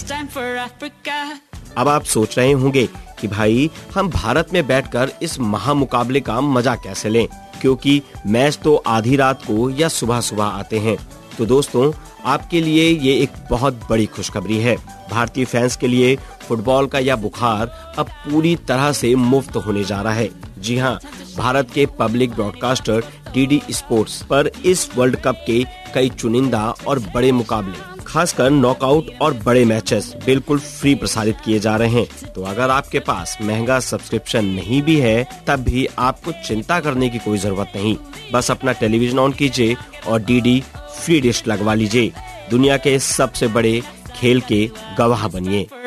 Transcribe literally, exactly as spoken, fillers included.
अब आप सोच रहे होंगे कि भाई हम भारत में बैठकर इस महामुकाबले का मजा कैसे लें, क्योंकि मैच तो आधी रात को या सुबह सुबह आते हैं। तो दोस्तों, आपके लिए ये एक बहुत बड़ी खुशखबरी है। भारतीय फैंस के लिए फुटबॉल का यह बुखार अब पूरी तरह से मुफ्त होने जा रहा है। जी हाँ, भारत के पब्लिक ब्रॉडकास्टर डीडी स्पोर्ट्स पर इस वर्ल्ड कप के कई चुनिंदा और बड़े मुकाबले, खासकर नॉकआउट और बड़े मैचेस बिल्कुल फ्री प्रसारित किए जा रहे हैं। तो अगर आपके पास महंगा सब्सक्रिप्शन नहीं भी है, तब भी आपको चिंता करने की कोई जरूरत नहीं। बस अपना टेलीविजन ऑन कीजिए और डीडी फ्री डिश लगवा लीजिए। दुनिया के सबसे बड़े खेल के गवाह बनिए।